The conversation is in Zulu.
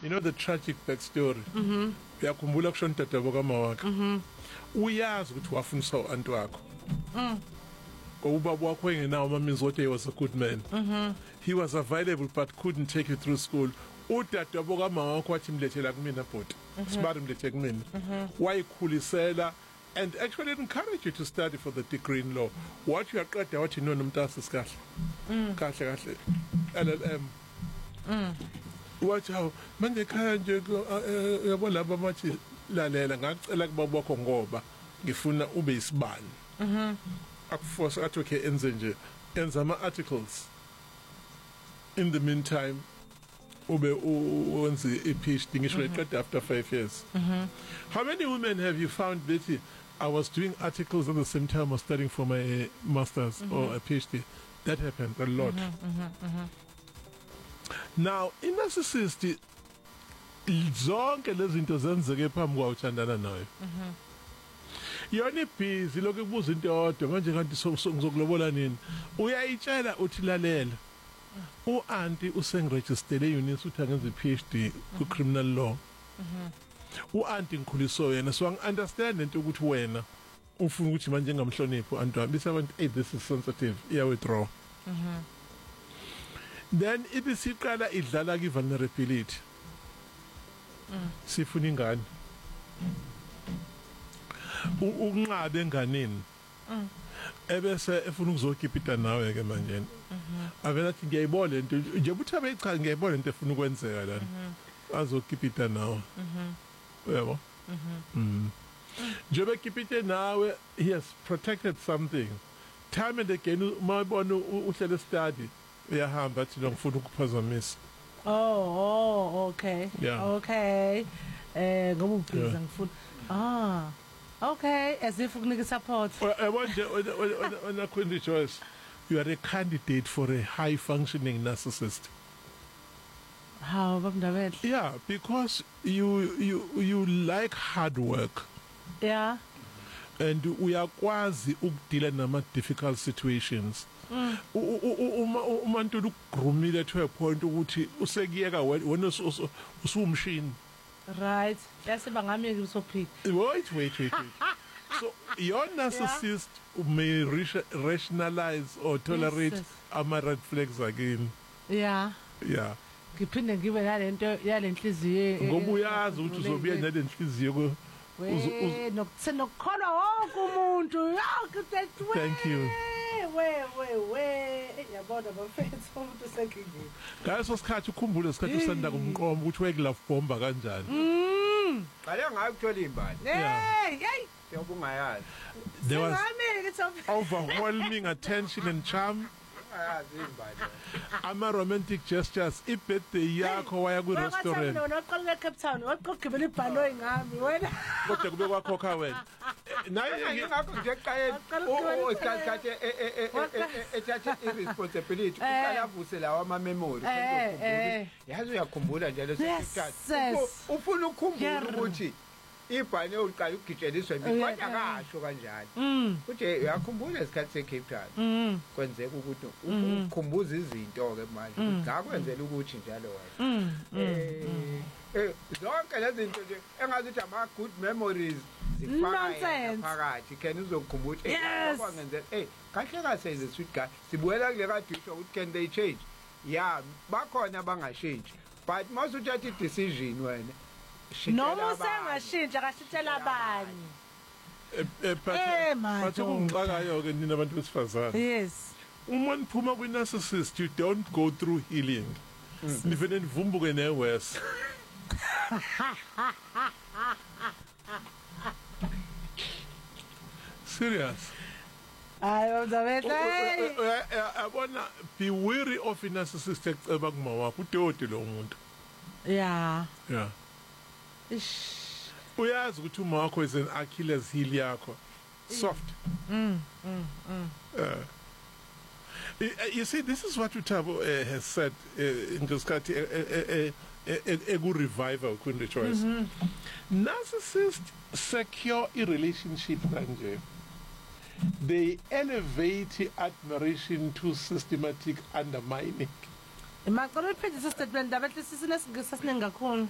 You know the tragic backstory. Uyakhumbula kushona dadabo kamawakhe. Uyazi ukuthi wafundisa u-aunt wakho. Ubaba wakho engenawo amamizi kodwa he was a good man. He was available but couldn't take you through school. Udadabo kamama wakho wathi mlethela kumina bhuti. Sibari mlethe kumina. Wayikhulisela and actually encourage you to study for the degree in law. What you are qeda wathi no nomntasi sikahle. Kahle LLM. Wathi hawo manje ekhaya nje yabo laba bathi lalela ngacela kubaba wakho ngoba ngifuna ube isibani. Akuforce athi okay enze nje enza ama articles. In the meantime ube wenze a PhD ngisho eqeda after 5 years. How many women have you found, Betty? I was doing articles at the same time I was studying for my master's or a PhD. That happened a lot. Now in narcissist zonke lezi zinto zenzeke phambi kwa uthandana nayo. Yona busy lokho kubuza into yodwa manje kanti ngizokulobola nini? Uyayitshela uthi lalela. U-auntie usengiregistered e-Unis uthi angenza i-PhD ku-criminal law. U-auntie ngikhuliso yena so angi-understand lento ukuthi wena ufuna ukuthi manje ngamhloniphi u-auntie wami bese abantu hey this is sensitive iya-withdraw. Then ibisiqala idlala ki-vulnerability. Sifuna ingane. Ukunqabe enganeni. Ebese efuna ukuzokipita nawe ke manje. Avela athi ngiyayibona lento nje buthi abeyichaza ngiyayibona lento efuna ukwenzeka lana. Azokipita nawe. Yebo. Njobe kipite nawe he has protected something. Time and again mayibona uhlele study uyahamba athi ngifuna ukuphazamisa. Okay. Yeah. Okay. Ngoba ubhiza ngifuna. Okay, as if ukunika support. When I couldn't choice, you are a candidate for a high functioning narcissist. How babndabele? Yeah, because you like hard work. Yeah. And uyakwazi ukudila nama difficult situations. Umuntu ugrumile to a point ukuthi usekiyeka wena usumshini. Right. Yasiba ngami ngisophika. Wait. So your narcissist may rationalize or tolerate ama red flags again. Yeah. Ngiphinde ngibe nalento yalenhliziyo. Ngoba uyazi ukuthi uzobuya nalenhliziyo ko nokukholwa wonke umuntu. Thank you. Yabona bafethu umuntu sekingile. Ngaso sikhathi ukhumbule isikhathi usanda kumqomo ukuthi wekulove bomba kanjani. Qale ngayo ukuthola imbali. Hey. Yobungayazi. There was overwhelming attention and charm. Ayazi imbali. Ama romantic gestures. Ibirthday yakho waya ku restaurant. Wena uqala eCape Town, waqogibela ibhalo ingami wena. Kodwa kube kwakhokha wena. Naye ngakho nje eqayeni. Isikhathi ethatha irresponsibility uqala avuse lawa ama memory. Yazi uyakhumbula nje leso sikhathi. Ufuna ukukhumbula ukuthi ibhane uqala ugijeliswa kodwa akasho kanjalo. Kuthi uyakhumbula isikhathi seCape Town. Kwenzeka ukuthi ukukhumbuza izinto ke manje. Ngakwenzela ukuthi njalo wena. Zonke lezi zinto nje engazithi ama good memories zifaka phakathi kena uzokukhumbula kwangenzela kahle kahle the sweet guy sibuyela kule radio show ukuthi can they change bakhona abangashintsha but mase uthatha i-decision wena noma usengashintsha akashintshela abanye Bathe ungixakayo ke nina abantu besifazane. Yes. Uma niphuma kwi-narcissist you don't go through healing. Nivele nivumbuke ne-worse. Serious. Abona be wary of a narcissist eceba kuma wakho udodi lo muntu. Yeah. Uyazi ukuthi uma wakho is an Achilles heel yakho. Soft. You see, this is what Utabo has said in Nkosikhathi egu revival kwinde choice. Narcissist secure a relationship kanje. They elevate admiration to systematic undermining. Maqala iphindisa statement abathi sisine singakhona.